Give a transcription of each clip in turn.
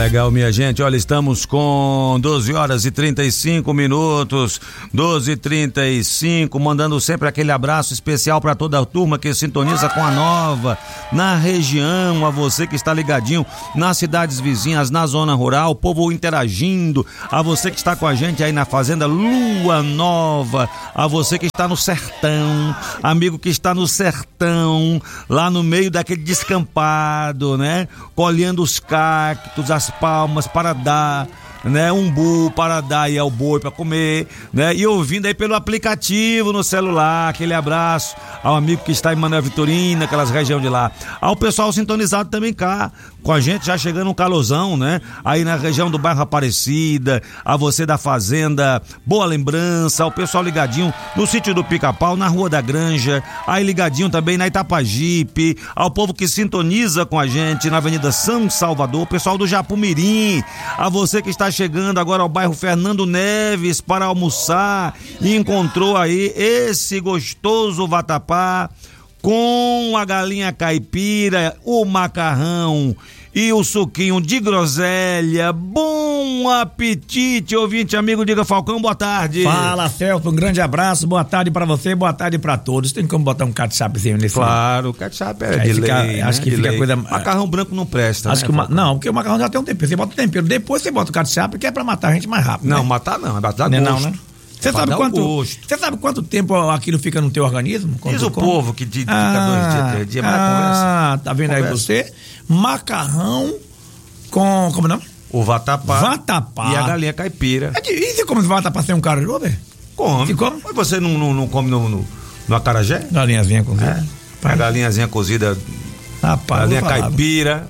Legal, minha gente, olha, estamos com 12 horas e 35 minutos, 12h35, mandando sempre aquele abraço especial para toda a turma que sintoniza com a Nova, na região, a você que está ligadinho nas cidades vizinhas, na zona rural, o povo interagindo, a você que está com a gente aí na fazenda Lua Nova, a você que está no sertão, amigo que está no sertão, lá no meio daquele descampado, né, colhendo os cactos, as palmas para dar, né, umbu para dar aí ao boi para comer, né, e ouvindo aí pelo aplicativo no celular. Aquele abraço ao amigo que está em Manuel Vitorino, aquelas regiões de lá, ao pessoal sintonizado também cá com a gente, já chegando um calorzão, né, aí na região do bairro Aparecida, a você da fazenda Boa Lembrança, ao pessoal ligadinho no sítio do Pica-Pau, na Rua da Granja, aí ligadinho também na Itapajipe, ao povo que sintoniza com a gente na Avenida São Salvador, o pessoal do Japumirim, a você que está chegando agora ao bairro Fernando Neves para almoçar e encontrou aí esse gostoso vatapá com a galinha caipira, o macarrão e o suquinho de groselha. Bom apetite, ouvinte, amigo. Diga, Falcão, boa tarde. Fala, Celso, um grande abraço, boa tarde pra você, boa tarde pra todos. Tem como botar um ketchupzinho nesse? Claro, o ketchup é de lei, acho né? que fica coisa... Macarrão branco não presta, acho, né, que não, porque o macarrão já tem um tempero, você bota o tempero, depois você bota o ketchup, que é pra matar a gente mais rápido. Não, né? matar não, é pra dar gosto. Não, né? Você sabe quanto tempo aquilo fica no teu organismo? Diz o povo que fica 2 dias, 3 dias, mas conversa. Tá vendo aí você? Macarrão com, como não? O vatapá. Vatapá. E a galinha caipira. E você come vatapá sem um caruru, velho? Come. Você come? Mas você não come no acarajé? Galinhazinha cozida. A galinhazinha cozida, rapaz, galinha caipira.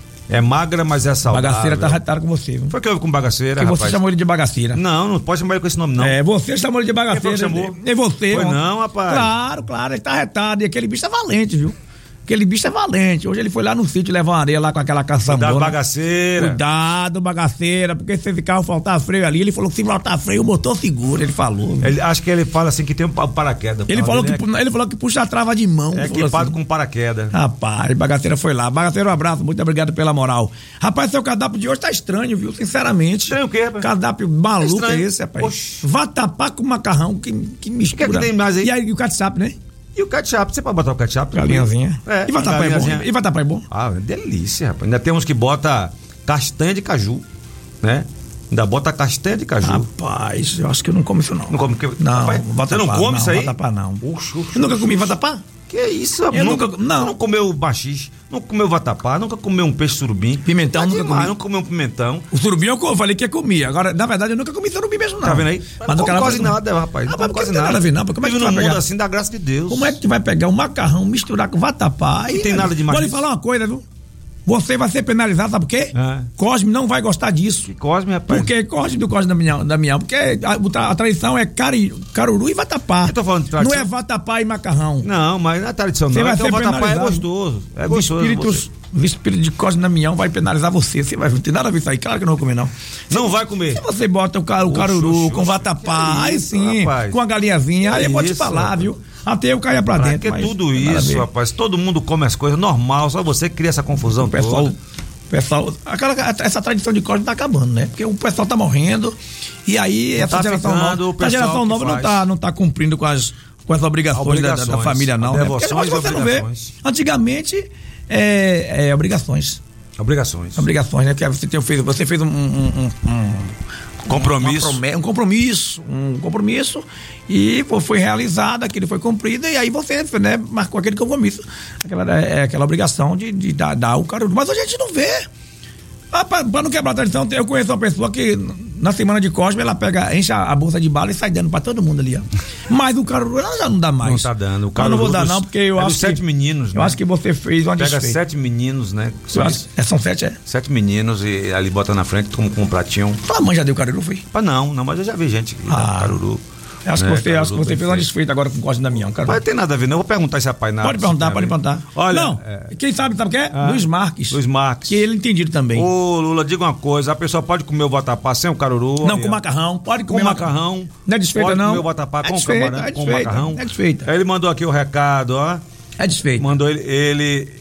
É magra, mas é saudável. Bagaceira tá retado com você, viu? Foi que houve com bagaceira, rapaz? Você chamou ele de bagaceira. Não pode chamar ele com esse nome, não. É, você chamou ele de bagaceira. Quem foi que chamou? E você. Foi não, rapaz. Claro, ele tá retado. E aquele bicho é valente, viu? Aquele bicho é valente. Hoje ele foi lá no sítio levar uma areia lá com aquela caçambona. Cuidado, bagaceira. Cuidado, bagaceira. Porque se esse carro faltar freio ali, ele falou que se faltar freio, o motor segura. Ele falou. Acho que ele fala assim que tem um paraquedas. Ele falou que puxa a trava de mão. É equipado assim, com paraquedas. Rapaz, bagaceira foi lá. Bagaceira, um abraço. Muito obrigado pela moral. Rapaz, seu cardápio de hoje tá estranho, viu? Sinceramente. Estranho o quê, rapaz? Cardápio maluco é esse, rapaz. Oxi. Vatapá com macarrão. Que mistura. O que é que tem mais aí? E o ketchup, né? E o ketchup, você pode botar o ketchup? Galinhazinha. É, e vatapá é bom? E vatapá é bom? Ah, delícia, rapaz. Ainda temos que bota castanha de caju, né? Ainda bota castanha de caju. Rapaz, eu acho que eu não como isso não. Não come? Não, rapaz, vatapá, você não come isso aí? Vatapá não. Uxu, Eu nunca comi vatapá? Que isso, rapaz? Não comeu baxixe, não comeu vatapá, nunca comeu um peixe surubim. Pimentão, nunca comi. Não comeu um pimentão. O surubim eu falei que ia comer. Agora, na verdade, eu nunca comi surubim mesmo, não. Tá vendo aí? Mas não quase nada, rapaz. Não quase nada. Não, como é que tu vai pegar assim, da graça de Deus. Como é que tu vai pegar um macarrão, misturar com vatapá? Não tem nada demais. Vou lhe falar uma coisa, viu? Você vai ser penalizado, sabe por quê? Cosme não vai gostar disso. Que Cosme, rapaz? Porque Cosme do Cosme Damião. Porque a tradição é caruru e vatapá. Eu tô falando de tradição. Não é vatapá e macarrão. Não, mas não é tradição, não. Você vai então ser o vatapá penalizado. é gostoso. É gostoso. O espírito de Cosme Damião vai penalizar você. Você vai não tem nada a ver isso aí. Claro que eu não vou comer, não. Não vai comer. Se você bota o caruru com vatapá, aí sim, rapaz, com a galinhazinha, aí eu vou te falar, rapaz, viu? Até eu caia pra dentro. Porque tudo isso, rapaz, todo mundo come as coisas normal, só você cria essa confusão toda. Pessoal, essa tradição de Cosme tá acabando, né? Porque o pessoal tá morrendo e aí essa geração nova não tá cumprindo com as obrigações da família, não. Né? Porque você não vê. Antigamente, obrigações. Obrigações, né? Porque você fez um compromisso e foi realizado, aquilo foi cumprido e aí você, né, marcou aquele compromisso, aquela obrigação de dar o caruru. Mas hoje a gente não vê. Pra não quebrar a tradição, eu conheço uma pessoa que na semana de Cosme ela enche a bolsa de bala e sai dando pra todo mundo ali, ó. Mas o caruru ela já não dá mais. Não tá dando. O caruru eu não vou dar não, porque eu acho que 7 meninos, né? Eu acho que você fez uma desfeita. Pega 7 meninos, né? São 7, é? 7 meninos e ali bota na frente com um pratinho. Sua mãe já deu caruru, foi? Não, mas eu já vi gente que dá caruru. Acho que você fez uma desfeita agora com o Cosme Damião, cara. Mas tem nada a ver, não. Eu vou perguntar esse rapaz nada. Pode perguntar. Olha. Não, quem sabe o que é? Luiz Marques. Que ele entendido também. Ô, Lula, diga uma coisa: a pessoa pode comer o vatapá sem o caruru? Não, com macarrão. Pode comer com macarrão. Não é desfeita, pode não. Pode comer o vatapá com camarão, com macarrão. É desfeita. Aí ele mandou aqui o recado, ó. É desfeita. Mandou ele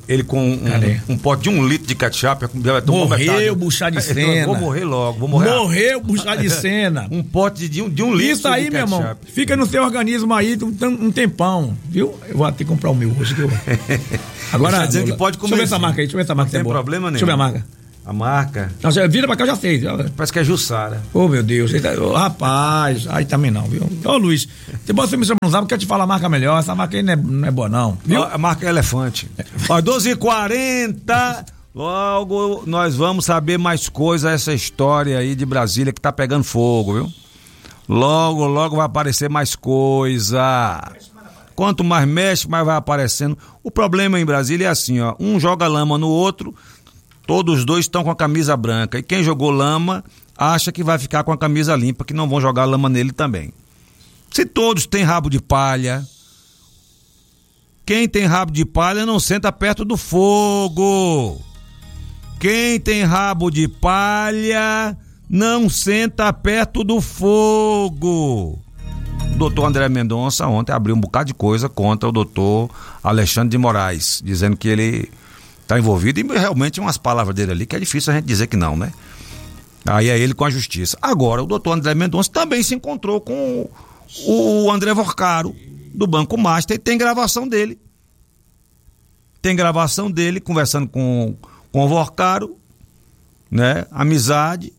Ele com um pote de 1 litro de ketchup. Morreu, Buchá de Sena. Vou morrer logo, vou morrer. Morreu, Buchá de Sena. Um pote de 1 litro. Isso aí, de meu ketchup. irmão, fica no seu organismo aí um tempão, viu? Eu vou até comprar o meu hoje. Agora, dizendo que pode comer. Deixa eu ver essa marca aí, Não tem problema nenhum. Deixa eu ver a marca. A marca? Não, você vira pra cá, eu já sei. Parece que é Jussara. Meu Deus. Rapaz, aí também não, viu? Ô, Luiz, você me chama no zap, porque eu te falo a marca melhor. Essa marca aí não é boa, não. Viu? A marca é Elefante. Ó, 12h40. Logo nós vamos saber mais coisa essa história aí de Brasília que tá pegando fogo, viu? Logo vai aparecer mais coisa. Quanto mais mexe, mais vai aparecendo. O problema em Brasília é assim, ó. Um joga lama no outro, todos os dois estão com a camisa branca. E quem jogou lama acha que vai ficar com a camisa limpa, que não vão jogar lama nele também. Se todos têm rabo de palha, quem tem rabo de palha não senta perto do fogo. Quem tem rabo de palha não senta perto do fogo. O doutor André Mendonça ontem abriu um bocado de coisa contra o doutor Alexandre de Moraes, dizendo que ele está envolvido, e realmente umas palavras dele ali que é difícil a gente dizer que não, né? Aí é ele com a justiça. Agora, o doutor André Mendonça também se encontrou com o André Vorcaro, do Banco Master, e tem gravação dele. Tem gravação dele conversando com o Vorcaro, né? Amizade,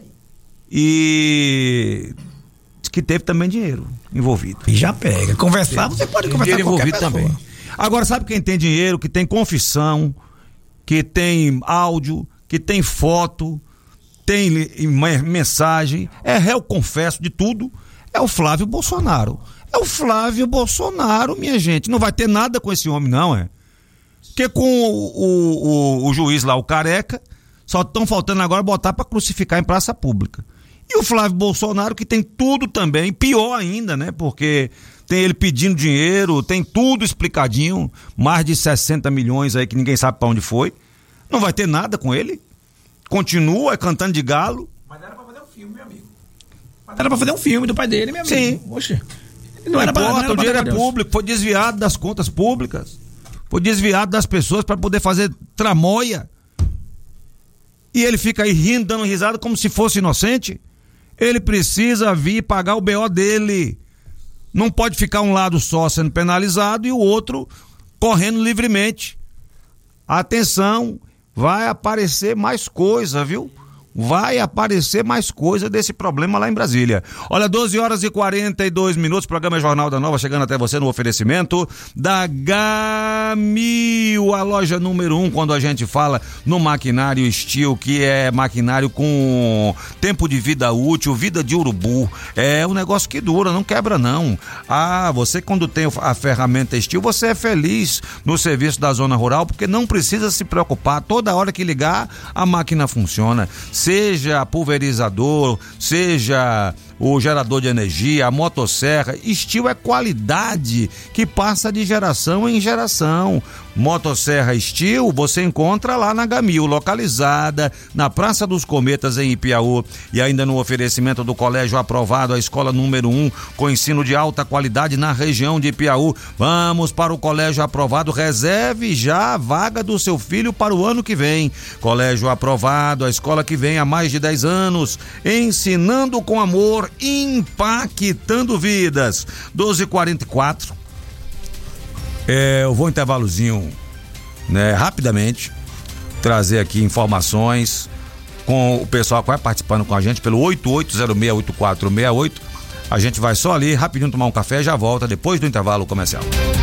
e que teve também dinheiro envolvido. E já pega. Conversar, você pode conversar com qualquer pessoa. Também. Agora, sabe quem tem dinheiro, que tem confissão, que tem áudio, que tem foto, tem mensagem, é réu confesso de tudo, é o Flávio Bolsonaro. É o Flávio Bolsonaro, minha gente. Não vai ter nada com esse homem, não, é? Porque com o juiz lá, o Careca, só estão faltando agora botar para crucificar em praça pública. E o Flávio Bolsonaro, que tem tudo também, pior ainda, né? Porque tem ele pedindo dinheiro, tem tudo explicadinho, mais de 60 milhões aí que ninguém sabe para onde foi. Não vai ter nada com ele. Continua cantando de galo. Mas era para fazer um filme, meu amigo. Mas era para fazer um filme do pai dele, meu amigo. Sim. Oxe. Não importa, o dinheiro é público, foi desviado das contas públicas. Foi desviado das pessoas para poder fazer tramóia. E ele fica aí rindo, dando risada como se fosse inocente. Ele precisa vir pagar o BO dele. Não pode ficar um lado só sendo penalizado e o outro correndo livremente. Atenção, vai aparecer mais coisa, viu? Vai aparecer mais coisa desse problema lá em Brasília. Olha, 12h42, programa Jornal da Nova chegando até você no oferecimento da Gamil, a loja número 1, quando a gente fala no maquinário Steel, que é maquinário com tempo de vida útil, vida de urubu. É um negócio que dura, não quebra não. Você quando tem a ferramenta Steel, você é feliz no serviço da zona rural, porque não precisa se preocupar, toda hora que ligar, a máquina funciona. Seja pulverizador, seja o gerador de energia, a motosserra, Steel é qualidade que passa de geração em geração. Motosserra Steel você encontra lá na Gamil, localizada na Praça dos Cometas em Ipiaú, e ainda no oferecimento do Colégio Aprovado, a escola número 1 com ensino de alta qualidade na região de Ipiaú. Vamos para o Colégio Aprovado, reserve já a vaga do seu filho para o ano que vem. Colégio Aprovado, a escola que vem há mais de 10 anos, ensinando com amor, impactando vidas. 12h44. Eu vou intervalozinho, né, rapidamente, trazer aqui informações com o pessoal que vai participando com a gente pelo 88068468. A gente vai só ali rapidinho tomar um café e já volta depois do intervalo comercial.